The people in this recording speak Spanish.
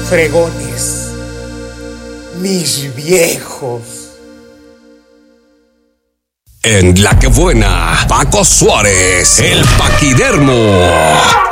fregones, mis viejos. En La Que Buena, Paco Suárez, el paquidermo.